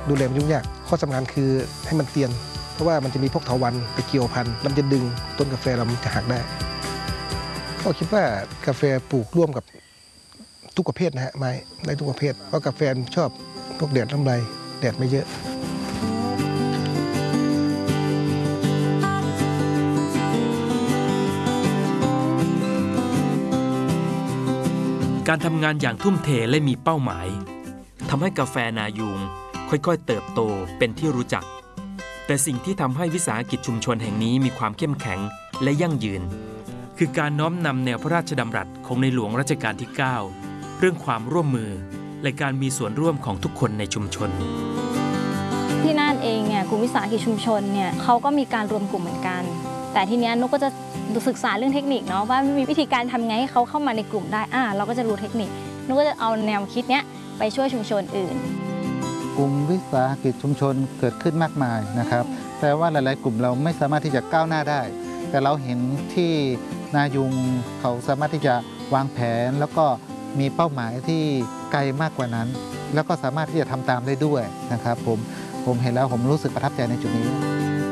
ดูแลมันยุ่งยากข้อสำคัญคือให้มันเตียนเพราะว่ามันจะมีพวกเถาวัลย์ไปเกี่ยวพันแล้วมันจะดึงต้นกาแฟเรามันจะหักได้ก็คิดว่ากาแฟปลูกร่วมกับทุกประเภทนะฮะไม้ได้ทุกประเภทเพราะกาแฟชอบพวกแดดลำไรแดดไม่เยอะการทำงานอย่างทุ่มเทและมีเป้าหมายทำให้กาแฟนายูงค่อยๆเติบโตเป็นที่รู้จักแต่สิ่งที่ทำให้วิสาหกิจชุมชนแห่งนี้มีความเข้มแข็งและยั่งยืนคือการน้อมนำแนวพระราชดำรัสของในหลวงรัชกาลที่ 9 เรื่องความร่วมมือและการมีส่วนร่วมของทุกคนในชุมชนที่น่านเองเนี่ยกลุ่มวิสาหกิจชุมชนเนี่ยเขาก็มีการรวมกลุ่มเหมือนกันแต่ทีนี้นุกก็จะศึกษาเรื่องเทคนิคเนาะว่ามีวิธีการทำไงให้เขาเข้ามาในกลุ่มได้เราก็จะรู้เทคนิคนุกก็จะเอาแนวคิดเนี้ยไปช่วยชุมชนอื่นกลุ่มวิสาหกิจชุมชนเกิดขึ้นมากมายนะครับแต่ว่าหลายๆกลุ่มเราไม่สามารถที่จะก้าวหน้าได้แต่เราเห็นที่นายูงเขาสามารถที่จะวางแผนแล้วก็มีเป้าหมายที่ไกลมากกว่านั้นแล้วก็สามารถที่จะทำตามได้ด้วยนะครับผมเห็นแล้วผมรู้สึกประทับใจในจุดนี้